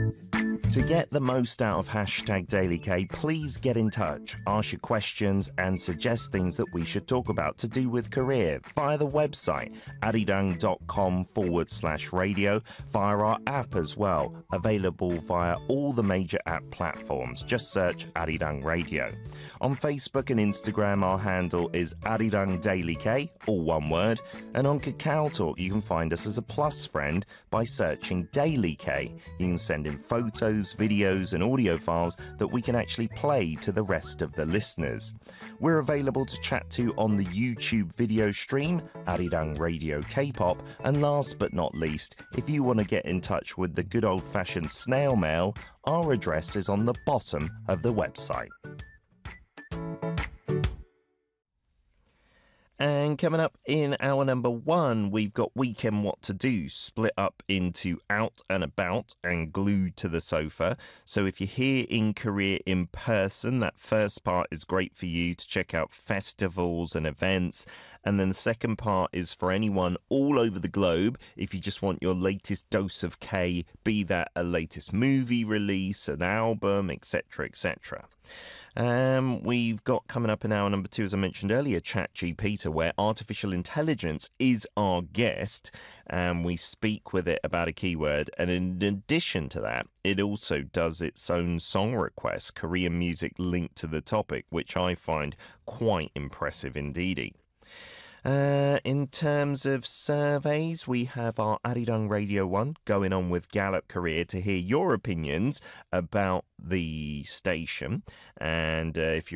To get the most out of hashtag Daily K, please get in touch, ask your questions and suggest things that we should talk about to do with career via the website arirang.com/radio, via our app as well, available via all the major app platforms. Just search Arirang Radio. On Facebook and Instagram, our handle is Arirang Daily K, all one word, and on Kakao Talk you can find us as a plus friend by searching Daily K. You can send in photos, videos and audio files that we can actually play to the rest of the listeners. We're available to chat to on the YouTube video stream, Arirang Radio K-pop, and last but not least, if you want to get in touch with the good old-fashioned snail mail, our address is on the bottom of the website. And coming up in hour number 1, we've got Weekend What to Do, split up into Out and About and Glued to the Sofa. So if you're here in Korea in person, that first part is great for you to check out festivals and events. And then the second part is for anyone all over the globe, if you just want your latest dose of K, be that a latest movie release, an album, etc., etc. We've got coming up in hour number 2, as I mentioned earlier, ChatGPT, where artificial intelligence is our guest, and we speak with it about a keyword. And in addition to that, it also does its own song requests, Korean music linked to the topic, which I find quite impressive indeed. In terms of surveys, we have our Arirang Radio 1 going on with Gallup Korea to hear your opinions about the station. And if you're